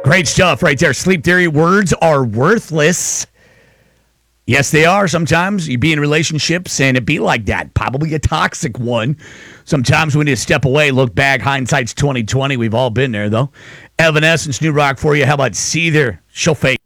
Great stuff right there. Sleep theory. Words are worthless. Yes, they are. Sometimes you be in relationships and it be like that. Probably a toxic one. Sometimes we need to step away, look back. Hindsight's 2020. We've all been there, though. Evanescence, new rock for you. How about Seether? She'll fade.